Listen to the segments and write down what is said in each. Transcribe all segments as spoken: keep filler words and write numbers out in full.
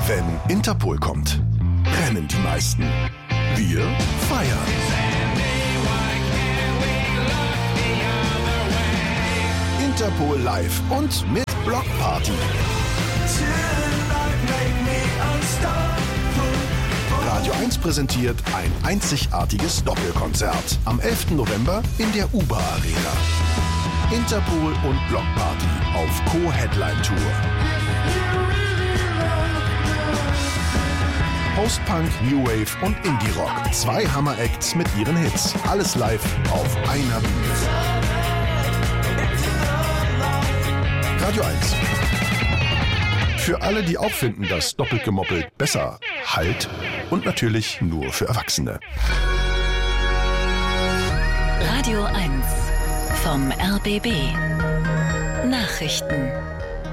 Wenn Interpol kommt, rennen die meisten. Wir feiern. Interpol live und mit Blockparty. Radio eins präsentiert ein einzigartiges Doppelkonzert am elften November in der U B A Arena. Interpol und Blockparty auf Co-Headline-Tour. Post-Punk, New Wave und Indie-Rock. Zwei Hammer-Acts mit ihren Hits. Alles live auf einer Bühne. Radio eins. Für alle, die auch finden, dass doppelt gemoppelt besser halt. Und natürlich nur für Erwachsene. Radio eins vom R B B. Nachrichten.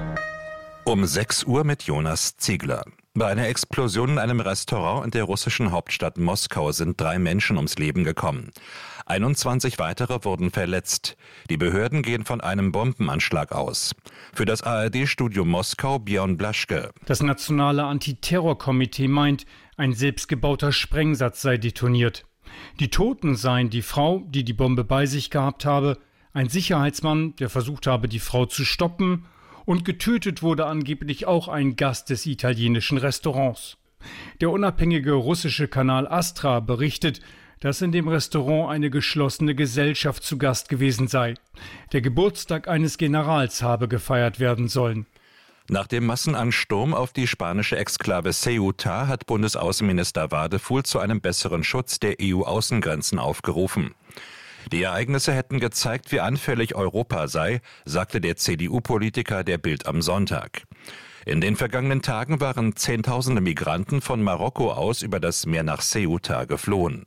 Um sechs Uhr mit Jonas Ziegler. Bei einer Explosion in einem Restaurant in der russischen Hauptstadt Moskau sind drei Menschen ums Leben gekommen. einundzwanzig weitere wurden verletzt. Die Behörden gehen von einem Bombenanschlag aus. Für das A R D-Studio Moskau Björn Blaschke. Das Nationale Antiterrorkomitee meint, ein selbstgebauter Sprengsatz sei detoniert. Die Toten seien die Frau, die die Bombe bei sich gehabt habe, ein Sicherheitsmann, der versucht habe, die Frau zu stoppen, und getötet wurde angeblich auch ein Gast des italienischen Restaurants. Der unabhängige russische Kanal Astra berichtet, dass in dem Restaurant eine geschlossene Gesellschaft zu Gast gewesen sei. Der Geburtstag eines Generals habe gefeiert werden sollen. Nach dem Massenansturm auf die spanische Exklave Ceuta hat Bundesaußenminister Wadefuhl zu einem besseren Schutz der E U-Außengrenzen aufgerufen. Die Ereignisse hätten gezeigt, wie anfällig Europa sei, sagte der C D U-Politiker der Bild am Sonntag. In den vergangenen Tagen waren Zehntausende Migranten von Marokko aus über das Meer nach Ceuta geflohen.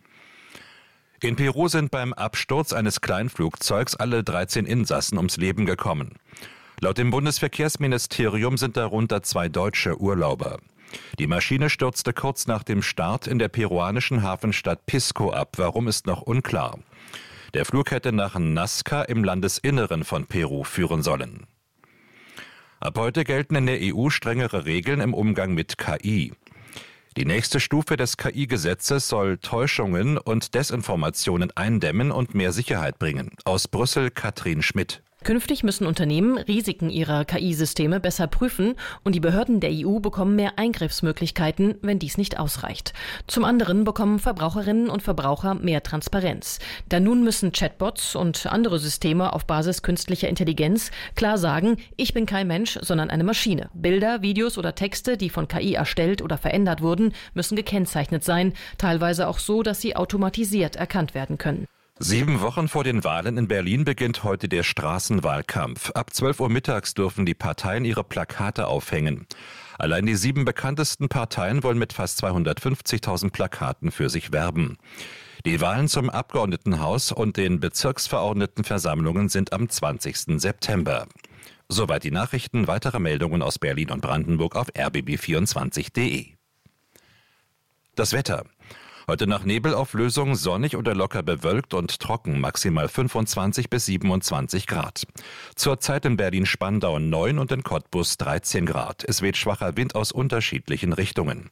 In Peru sind beim Absturz eines Kleinflugzeugs alle dreizehn Insassen ums Leben gekommen. Laut dem Bundesverkehrsministerium sind darunter zwei deutsche Urlauber. Die Maschine stürzte kurz nach dem Start in der peruanischen Hafenstadt Pisco ab. Warum, ist noch unklar. Der Flug hätte nach Nazca im Landesinneren von Peru führen sollen. Ab heute gelten in der E U strengere Regeln im Umgang mit K I. Die nächste Stufe des K I-Gesetzes soll Täuschungen und Desinformationen eindämmen und mehr Sicherheit bringen. Aus Brüssel Katrin Schmidt. Künftig müssen Unternehmen Risiken ihrer K I-Systeme besser prüfen und die Behörden der E U bekommen mehr Eingriffsmöglichkeiten, wenn dies nicht ausreicht. Zum anderen bekommen Verbraucherinnen und Verbraucher mehr Transparenz. Denn nun müssen Chatbots und andere Systeme auf Basis künstlicher Intelligenz klar sagen, ich bin kein Mensch, sondern eine Maschine. Bilder, Videos oder Texte, die von K I erstellt oder verändert wurden, müssen gekennzeichnet sein, teilweise auch so, dass sie automatisiert erkannt werden können. Sieben Wochen vor den Wahlen in Berlin beginnt heute der Straßenwahlkampf. Ab zwölf Uhr mittags dürfen die Parteien ihre Plakate aufhängen. Allein die sieben bekanntesten Parteien wollen mit fast zweihundertfünfzigtausend Plakaten für sich werben. Die Wahlen zum Abgeordnetenhaus und den Bezirksverordnetenversammlungen sind am zwanzigsten September. Soweit die Nachrichten. Weitere Meldungen aus Berlin und Brandenburg auf r b b vierundzwanzig punkt d e. Das Wetter. Heute nach Nebelauflösung sonnig oder locker bewölkt und trocken, maximal fünfundzwanzig bis siebenundzwanzig Grad. Zurzeit in Berlin-Spandau neun und in Cottbus dreizehn Grad. Es weht schwacher Wind aus unterschiedlichen Richtungen.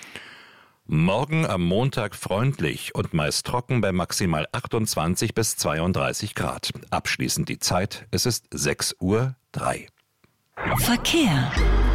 Morgen am Montag freundlich und meist trocken bei maximal achtundzwanzig bis zweiunddreißig Grad. Abschließend die Zeit, es ist sechs Uhr drei. Verkehr.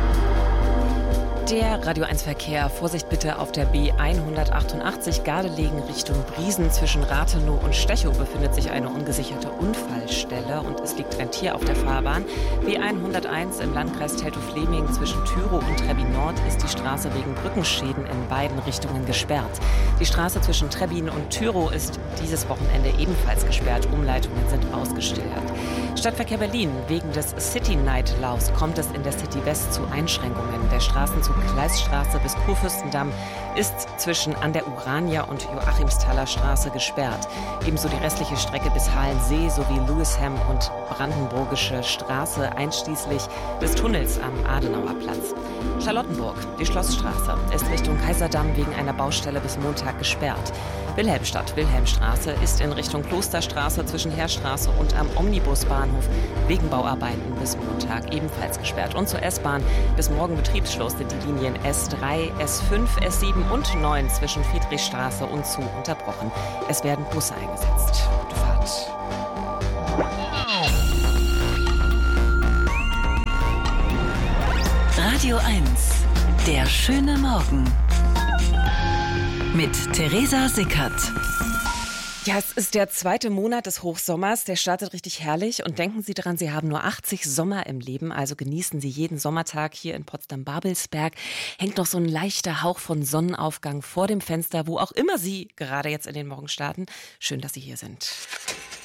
Der Radio eins Verkehr. Vorsicht bitte auf der B hundertachtundachtzig Gardelegen Richtung Briesen. Zwischen Rathenow und Stechow befindet sich eine ungesicherte Unfallstelle und es liegt Rentier auf der Fahrbahn. B hunderteins im Landkreis Teltow-Fleming zwischen Tyrow und Trebbin Nord ist die Straße wegen Brückenschäden in beiden Richtungen gesperrt. Die Straße zwischen Trebbin und Tyrow ist dieses Wochenende ebenfalls gesperrt. Umleitungen sind ausgestellt. Stadtverkehr Berlin. Wegen des City Night Laufs kommt es in der City West zu Einschränkungen. Der Straßenzug Gleisstraße bis Kurfürstendamm ist zwischen an der Urania und Joachimsthaler Straße gesperrt. Ebenso die restliche Strecke bis Halensee sowie Lewisham und Brandenburgische Straße einschließlich des Tunnels am Adenauer Platz. Charlottenburg, die Schlossstraße, ist Richtung Kaiserdamm wegen einer Baustelle bis Montag gesperrt. Wilhelmstadt, Wilhelmstraße ist in Richtung Klosterstraße zwischen Heerstraße und am Omnibusbahnhof wegen Bauarbeiten bis Montag ebenfalls gesperrt. Und zur S-Bahn bis morgen Betriebsschluss sind die Linien S drei, S fünf, S sieben und neun zwischen Friedrichstraße und Zoo unterbrochen. Es werden Busse eingesetzt. Gute Fahrt. Radio eins, der schöne Morgen. Mit Theresa Sickert. Ja, es ist der zweite Monat des Hochsommers. Der startet richtig herrlich. Und denken Sie daran, Sie haben nur achtzig Sommer im Leben. Also genießen Sie jeden Sommertag hier in Potsdam-Babelsberg. Hängt noch so ein leichter Hauch von Sonnenaufgang vor dem Fenster, wo auch immer Sie gerade jetzt in den Morgen starten. Schön, dass Sie hier sind.